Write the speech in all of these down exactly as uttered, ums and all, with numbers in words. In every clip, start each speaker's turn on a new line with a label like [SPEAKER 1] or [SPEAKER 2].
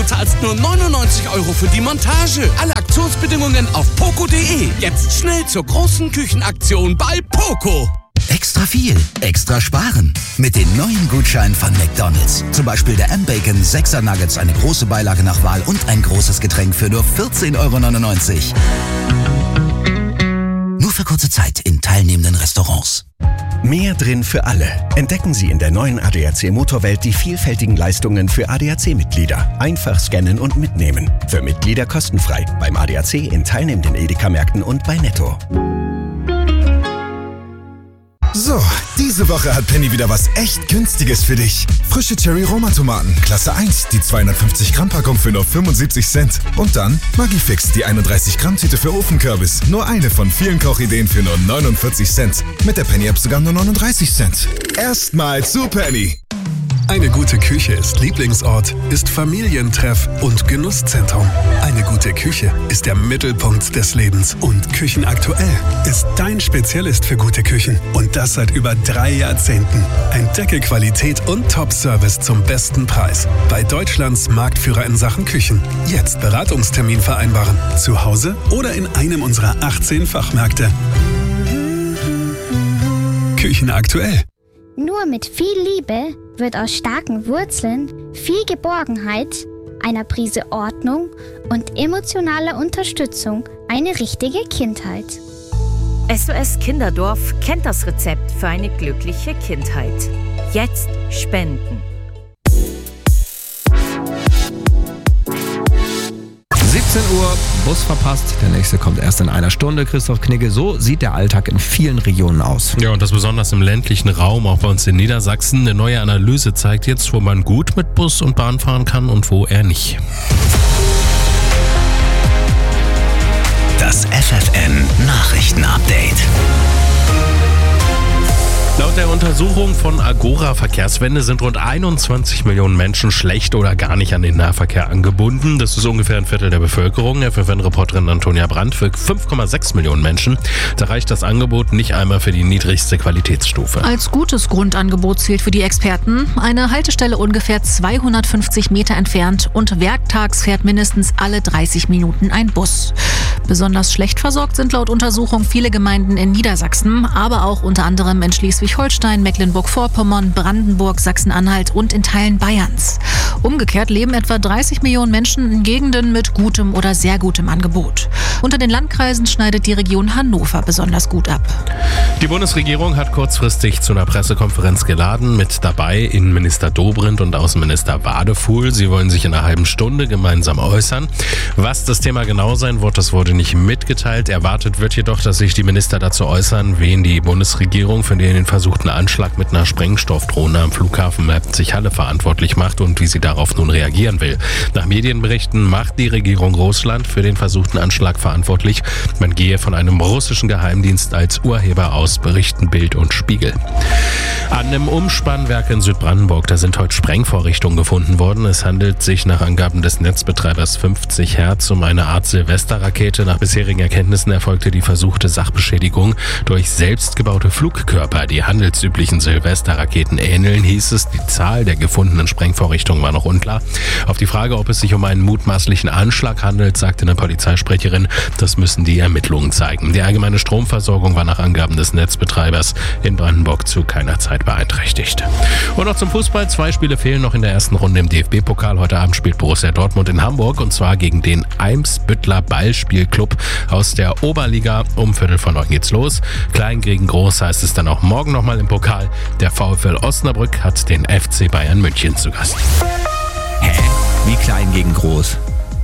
[SPEAKER 1] Du zahlst nur neunundneunzig Euro für die Montage. Alle Aktionsbedingungen auf poco punkt de. Jetzt schnell zur großen Küchenaktion bei Poco.
[SPEAKER 2] Extra viel, extra sparen. Mit den neuen Gutscheinen von McDonald's. Zum Beispiel der M-Bacon sechser Nuggets, eine große Beilage nach Wahl und ein großes Getränk für nur vierzehn Euro neunundneunzig. Nur für kurze Zeit in teilnehmenden Restaurants.
[SPEAKER 3] Mehr drin für alle. Entdecken Sie in der neuen A D A C Motorwelt die vielfältigen Leistungen für A D A C-Mitglieder. Einfach scannen und mitnehmen. Für Mitglieder kostenfrei. Beim A D A C in teilnehmenden Edeka-Märkten und bei Netto.
[SPEAKER 4] So, diese Woche hat Penny wieder was echt Günstiges für dich. Frische Cherry-Roma-Tomaten, Klasse eins, die zweihundertfünfzig Gramm Packung für nur fünfundsiebzig Cent. Und dann Maggi-Fix, die einunddreißig Gramm Tüte für Ofenkürbis. Nur eine von vielen Kochideen für nur neunundvierzig Cent. Mit der Penny-App sogar nur neununddreißig Cent. Erstmal zu Penny.
[SPEAKER 5] Eine gute Küche ist Lieblingsort, ist Familientreff und Genusszentrum. Eine gute Küche ist der Mittelpunkt des Lebens. Und Küchenaktuell ist dein Spezialist für gute Küchen. Und das seit über drei Jahrzehnten. Entdecke Qualität und Top-Service zum besten Preis. Bei Deutschlands Marktführer in Sachen Küchen. Jetzt Beratungstermin vereinbaren. Zu Hause oder in einem unserer achtzehn Fachmärkte. Küchenaktuell.
[SPEAKER 6] Nur mit viel Liebe wird aus starken Wurzeln viel Geborgenheit, einer Prise Ordnung und emotionaler Unterstützung eine richtige Kindheit.
[SPEAKER 7] S O S Kinderdorf kennt das Rezept für eine glückliche Kindheit. Jetzt spenden.
[SPEAKER 8] siebzehn Uhr, Bus verpasst. Der nächste kommt erst in einer Stunde. Christoph Knigge, so sieht der Alltag in vielen Regionen aus.
[SPEAKER 9] Ja, und das besonders im ländlichen Raum, auch bei uns in Niedersachsen. Eine neue Analyse zeigt jetzt, wo man gut mit Bus und Bahn fahren kann und wo eher nicht.
[SPEAKER 2] Das F F N Nachrichtenupdate.
[SPEAKER 9] Laut der Untersuchung von Agora Verkehrswende sind rund einundzwanzig Millionen Menschen schlecht oder gar nicht an den Nahverkehr angebunden. Das ist ungefähr ein Viertel der Bevölkerung. F F N-Reporterin Antonia Brandt für fünf Komma sechs Millionen Menschen. Da reicht das Angebot nicht einmal für die niedrigste Qualitätsstufe.
[SPEAKER 10] Als gutes Grundangebot zählt für die Experten eine Haltestelle ungefähr zweihundertfünfzig Meter entfernt und werktags fährt mindestens alle dreißig Minuten ein Bus. Besonders schlecht versorgt sind laut Untersuchung viele Gemeinden in Niedersachsen, aber auch unter anderem in Schleswig-Holstein, Mecklenburg-Vorpommern, Brandenburg, Sachsen-Anhalt und in Teilen Bayerns. Umgekehrt leben etwa dreißig Millionen Menschen in Gegenden mit gutem oder sehr gutem Angebot. Unter den Landkreisen schneidet die Region Hannover besonders gut ab.
[SPEAKER 9] Die Bundesregierung hat kurzfristig zu einer Pressekonferenz geladen. Mit dabei Innenminister Dobrindt und Außenminister Wadefuhl. Sie wollen sich in einer halben Stunde gemeinsam äußern. Was das Thema genau sein wird, das wurde nicht mitgeteilt. Erwartet wird jedoch, dass sich die Minister dazu äußern, wen die Bundesregierung für den versuchten Anschlag mit einer Sprengstoffdrohne am Flughafen Leipzig-Halle verantwortlich macht und wie sie darauf nun reagieren will. Nach Medienberichten macht die Regierung Russland für den versuchten Anschlag verantwortlich. Man gehe von einem russischen Geheimdienst als Urheber aus, berichten Bild und Spiegel. An einem Umspannwerk in Südbrandenburg, da sind heute Sprengvorrichtungen gefunden worden. Es handelt sich nach Angaben des Netzbetreibers fünfzig Hertz um eine Art Silvesterrakete. Nach bisherigen Erkenntnissen erfolgte die versuchte Sachbeschädigung durch selbstgebaute Flugkörper, die handelsüblichen Silvesterraketen ähneln, hieß es. Die Zahl der gefundenen Sprengvorrichtungen war noch unklar. Auf die Frage, ob es sich um einen mutmaßlichen Anschlag handelt, sagte eine Polizeisprecherin, das müssen die Ermittlungen zeigen. Die allgemeine Stromversorgung war nach Angaben des Netzbetreibers in Brandenburg zu keiner Zeit beeinträchtigt. Und noch zum Fußball. Zwei Spiele fehlen noch in der ersten Runde im D F B-Pokal. Heute Abend spielt Borussia Dortmund in Hamburg und zwar gegen den Eimsbüttler Ballspielclub aus der Oberliga. Um Viertel vor neun geht's los. Klein gegen Groß heißt es dann auch morgen nochmal im Pokal. Der VfL Osnabrück hat den F C Bayern München zu Gast.
[SPEAKER 8] Hä? Wie klein gegen groß?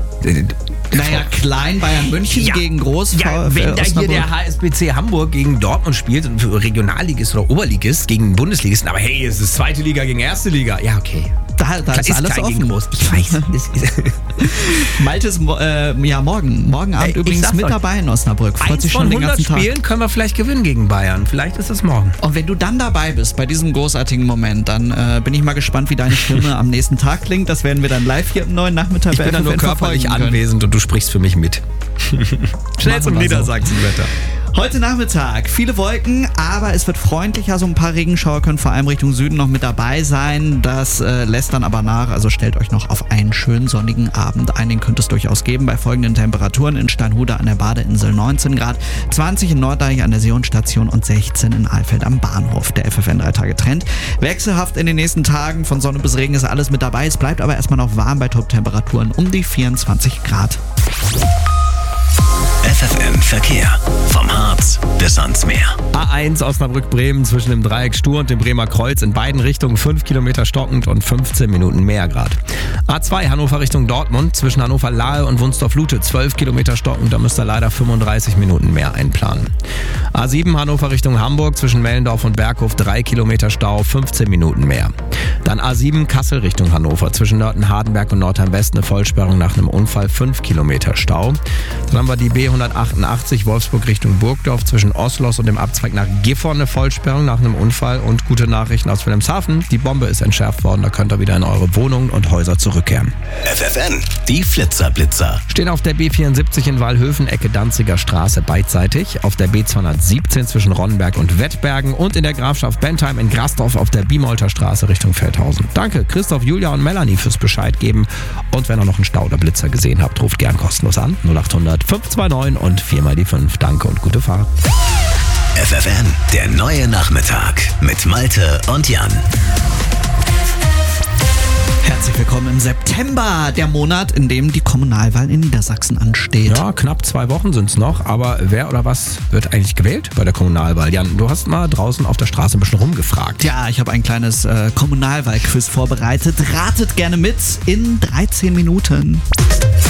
[SPEAKER 11] Naja, klein Bayern München
[SPEAKER 8] ja,
[SPEAKER 11] gegen Groß.
[SPEAKER 8] Ja, wenn da hier der H S B C Hamburg gegen Dortmund spielt und für Regionalligist oder Oberligist gegen Bundesligisten, aber hey, es ist zweite Liga gegen erste Liga. Ja, okay.
[SPEAKER 11] Da, da ist, ist alles offen.
[SPEAKER 8] Groß. Ich weiß.
[SPEAKER 11] Malte ist äh, ja morgen. Morgen Abend
[SPEAKER 8] Ey,
[SPEAKER 11] übrigens mit euch, dabei in Osnabrück. Freut sich schon den ganzen Tag.
[SPEAKER 8] Spielen können wir vielleicht gewinnen gegen Bayern. Vielleicht ist es morgen.
[SPEAKER 11] Und wenn du dann dabei bist bei diesem großartigen Moment, dann äh, bin ich mal gespannt, wie deine Stimme am nächsten Tag klingt. Das werden wir dann live hier im neuen Nachmittag
[SPEAKER 8] Ich bin dann nur körperlich anwesend und du sprichst für mich mit.
[SPEAKER 11] Schnell zum Niedersachsen-Wetter. Heute Nachmittag viele Wolken, aber es wird freundlicher. So ein paar Regenschauer können vor allem Richtung Süden noch mit dabei sein. Das äh, lässt dann aber nach. Also stellt euch noch auf einen schönen sonnigen Abend ein. Den könnte es durchaus geben bei folgenden Temperaturen. In Steinhude an der Badeinsel neunzehn Grad, zwanzig in Norddeich an der Seehundstation und sechzehn in Alfeld am Bahnhof. Der F F N drei Tage Trend. Wechselhaft in den nächsten Tagen. Von Sonne bis Regen ist alles mit dabei. Es bleibt aber erstmal noch warm bei Top-Temperaturen um die vierundzwanzig Grad.
[SPEAKER 3] F F N Verkehr. Vom Harz bis ans Meer.
[SPEAKER 8] A eins Osnabrück-Bremen zwischen dem Dreieck Stur und dem Bremer Kreuz in beiden Richtungen fünf Kilometer stockend und fünfzehn Minuten mehr Grad. A zwei Hannover Richtung Dortmund zwischen Hannover-Lahe und Wunsdorf-Lute zwölf Kilometer stockend, da müsst ihr leider fünfunddreißig Minuten mehr einplanen. A sieben Hannover Richtung Hamburg zwischen Mellendorf und Berghof drei Kilometer Stau, fünfzehn Minuten mehr. Dann A sieben Kassel Richtung Hannover zwischen Nörten-Hardenberg und Nordheim-West eine Vollsperrung nach einem Unfall, fünf Kilometer Stau. Dann haben wir die B hundertachtundachtzig Wolfsburg Richtung Burgdorf zwischen Oslos und dem Abzweig nach Gifhorn eine Vollsperrung nach einem Unfall und gute Nachrichten aus Wilhelmshaven. Die Bombe ist entschärft worden, da könnt ihr wieder in eure Wohnungen und Häuser zurückkehren.
[SPEAKER 3] F F N, die Flitzer-Blitzer.
[SPEAKER 8] Stehen auf der B vierundsiebzig in Wallhöfen, Ecke Danziger Straße beidseitig, auf der B zweihundertsiebzehn zwischen Ronnenberg und Wettbergen und in der Grafschaft Bentheim in Grasdorf auf der Biemolter Straße Richtung Feldhausen. Danke Christoph, Julia und Melanie fürs Bescheid geben. Und wenn ihr noch einen Stau oder Blitzer gesehen habt, ruft gern kostenlos an. null acht hundert fünf zwei neun und viermal die fünf. Danke und gute Fahrt.
[SPEAKER 3] F F N, der neue Nachmittag mit Malte und Jan.
[SPEAKER 11] Herzlich willkommen im September, der Monat, in dem die Kommunalwahl in Niedersachsen ansteht.
[SPEAKER 8] Ja, knapp zwei Wochen sind es noch, aber wer oder was wird eigentlich gewählt bei der Kommunalwahl? Jan, du hast mal draußen auf der Straße ein bisschen rumgefragt.
[SPEAKER 11] Ja, ich habe ein kleines äh, Kommunalwahlquiz vorbereitet. Ratet gerne mit in dreizehn Minuten.